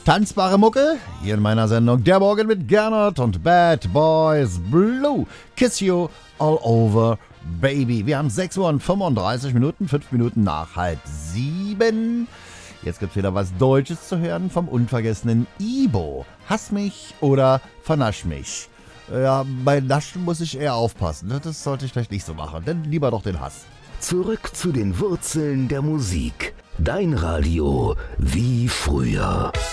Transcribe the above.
Tanzbare Mucke, hier in meiner Sendung Der Morgen mit Gernot und Bad Boys Blue. Kiss you all over, baby. Wir haben 6 Uhr und 35 Minuten, 5 Minuten nach 6:30. Jetzt gibt's wieder was Deutsches zu hören vom unvergessenen Ibo. Hass mich oder vernasch mich. Ja, bei Naschen muss ich eher aufpassen. Das sollte ich vielleicht nicht so machen, denn lieber doch den Hass. Zurück zu den Wurzeln der Musik. Dein Radio wie früher.